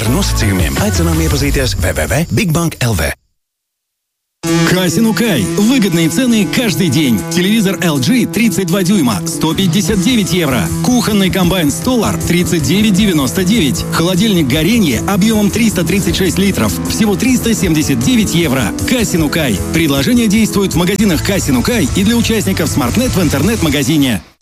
Par nosacījumiem aicinām iepazīties www.bigbank.lv. Касину Кай. Выгодные цены каждый день. Телевизор LG 32 дюйма 159 евро. Кухонный комбайн Stolar 39,99. Холодильник Горенье объемом 336 литров. Всего 379 евро. Касину Кай. Предложение действует в магазинах Касину Кай и для участников SmartNet в интернет-магазине.